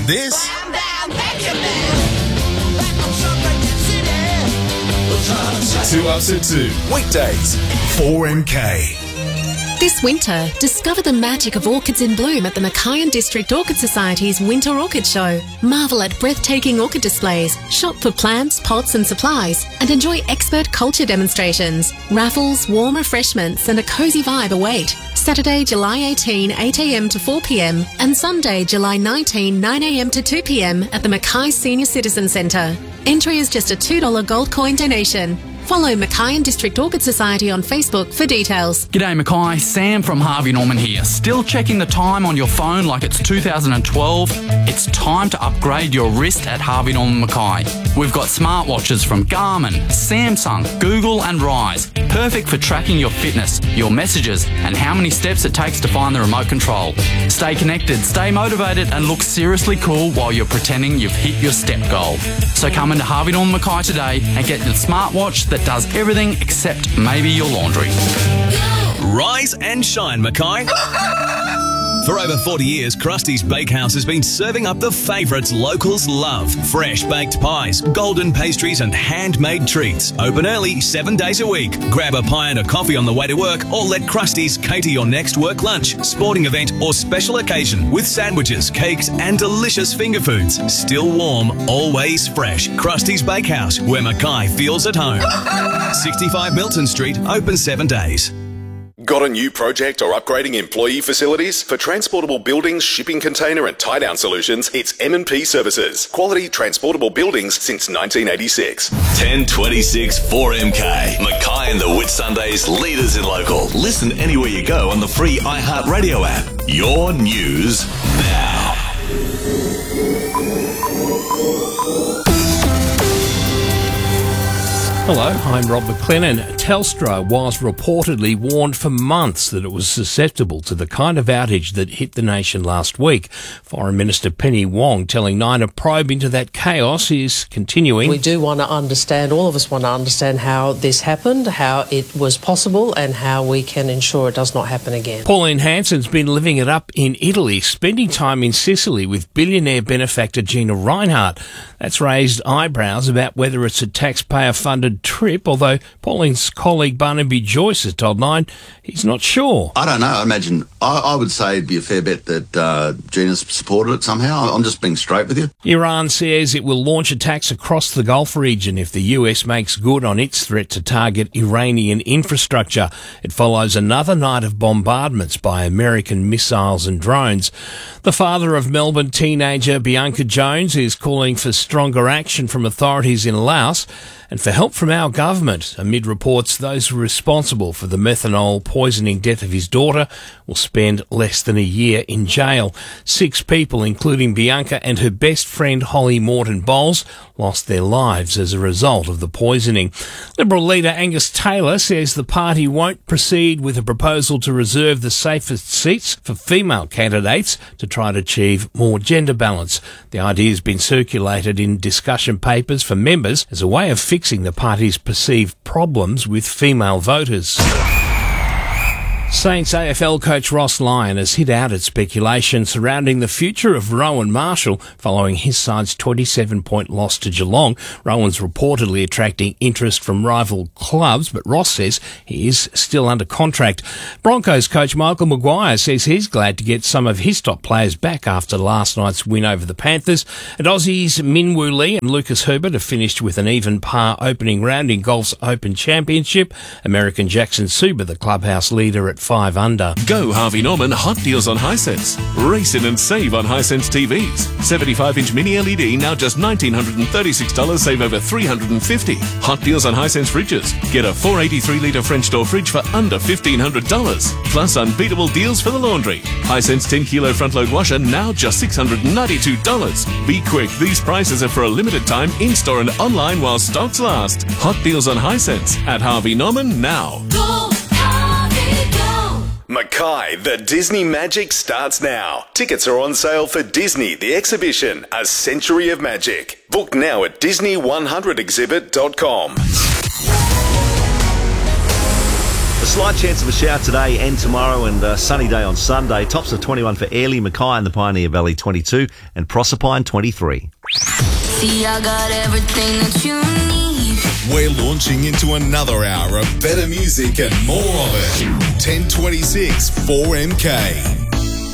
this? 2 Ups at 2, weekdays, 4MK. This winter, discover the magic of orchids in bloom at the Mackay and District Orchid Society's Winter Orchid Show. Marvel at breathtaking orchid displays, shop for plants, pots and supplies, and enjoy expert culture demonstrations. Raffles, warm refreshments and a cosy vibe await. Saturday, July 18, 8am to 4pm and Sunday, July 19, 9am to 2pm at the Mackay Senior Citizen Centre. Entry is just a $2 gold coin donation. Follow Mackay and District Orchid Society on Facebook for details. G'day Mackay, Sam from Harvey Norman here. Still checking the time on your phone like it's 2012? It's time to upgrade your wrist at Harvey Norman Mackay. We've got smartwatches from Garmin, Samsung, Google and Rise. Perfect for tracking your fitness, your messages and how many steps it takes to find the remote control. Stay connected, stay motivated and look seriously cool while you're pretending you've hit your step goal. So come into Harvey Norman Mackay today and get the smartwatch that does everything except maybe your laundry. Rise and shine, Mackay. For over 40 years, Krusty's Bakehouse has been serving up the favourites locals love. Fresh baked pies, golden pastries and handmade treats. Open early, 7 days a week. Grab a pie and a coffee on the way to work or let Krusty's cater your next work lunch, sporting event or special occasion with sandwiches, cakes and delicious finger foods. Still warm, always fresh. Krusty's Bakehouse, where Mackay feels at home. 65 Milton Street, open 7 days. Got a new project or upgrading employee facilities? For transportable buildings, shipping container and tie-down solutions, it's M&P Services. Quality transportable buildings since 1986. 1026 4MK. Mackay and the Whitsundays, leaders in local. Listen anywhere you go on the free iHeartRadio app. Your news now. Hello, I'm Rob McLennan. Telstra was reportedly warned for months that it was susceptible to the kind of outage that hit the nation last week. Foreign Minister Penny Wong telling Nine a probe into that chaos is continuing. We do want to understand, all of us want to understand how this happened, how it was possible and how we can ensure it does not happen again. Pauline Hanson's been living it up in Italy, spending time in Sicily with billionaire benefactor Gina Rinehart. That's raised eyebrows about whether it's a taxpayer-funded trip, although Pauline's colleague Barnaby Joyce has told Nine he's not sure. I don't know. I imagine I would say it'd be a fair bet that Gina's supported it somehow. I'm just being straight with you. Iran says it will launch attacks across the Gulf region if the US makes good on its threat to target Iranian infrastructure. It follows another night of bombardments by American missiles and drones. The father of Melbourne teenager Bianca Jones is calling for stronger action from authorities in Laos and for help from our government, amid reports those responsible for the methanol poisoning death of his daughter will spend less than a year in jail. 6 people, including Bianca and her best friend Holly Morton Bowles, lost their lives as a result of the poisoning. Liberal leader Angus Taylor says the party won't proceed with a proposal to reserve the safest seats for female candidates to try to achieve more gender balance. The idea has been circulated in discussion papers for members as a way of fixing the party's perceived problems with female voters. Saints AFL coach Ross Lyon has hit out at speculation surrounding the future of Rowan Marshall following his side's 27-point loss to Geelong. Rowan's reportedly attracting interest from rival clubs, but Ross says he is still under contract. Broncos coach Michael Maguire says he's glad to get some of his top players back after last night's win over the Panthers. And Aussies Min Woo Lee and Lucas Herbert have finished with an even par opening round in golf's Open Championship. American Jackson Suba, the clubhouse leader, at 5 under. Go Harvey Norman Hot Deals on Hisense. Race in and save on Hisense TVs. 75-inch mini LED now just $1,936, save over $350. Hot Deals on Hisense fridges. Get a 483-litre French door fridge for under $1,500. Plus unbeatable deals for the laundry. Hisense 10-kilo front-load washer now just $692. Be quick, these prices are for a limited time in-store and online while stocks last. Hot Deals on Hisense at Harvey Norman now. Mackay, the Disney Magic starts now. Tickets are on sale for Disney, the exhibition, A Century of Magic. Book now at Disney100exhibit.com. A slight chance of a shower today and tomorrow, and a sunny day on Sunday. Tops of 21 for Airlie, Mackay and the Pioneer Valley 22, and Proserpine 23. See, I got everything that you need. We're launching into another hour of better music and more of it. 1026 4MK.